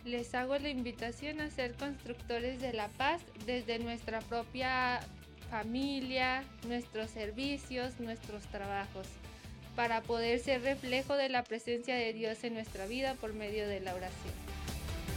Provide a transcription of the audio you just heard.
Les hago la invitación a ser constructores de la paz desde nuestra propia familia, nuestros servicios, nuestros trabajos, para poder ser reflejo de la presencia de Dios en nuestra vida por medio de la oración.